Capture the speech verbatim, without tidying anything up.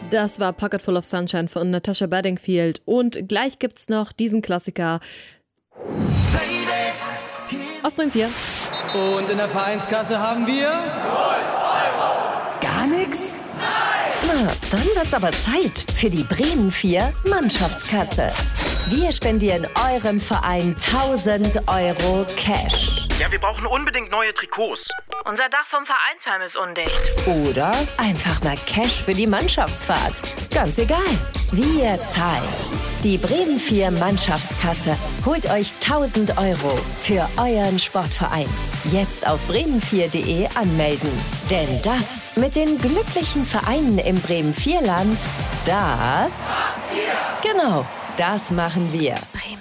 Das war Pocket Full of Sunshine von Natasha Bedingfield. Und gleich gibt's noch diesen Klassiker auf Bremen vier. Und in der Vereinskasse haben wir... null Euro. Gar nichts? Na, dann wird's aber Zeit für die Bremen vier Mannschaftskasse. Wir spendieren eurem Verein tausend Euro Cash. Ja, wir brauchen unbedingt neue Trikots. Unser Dach vom Vereinsheim ist undicht. Oder einfach mal Cash für die Mannschaftsfahrt. Ganz egal. Wir zahlen. Die Bremen vier Mannschaftskasse holt euch tausend Euro für euren Sportverein. Jetzt auf bremen vier punkt de anmelden. Denn das mit den glücklichen Vereinen im Bremen vier Land, das... Genau, das machen wir. Bremen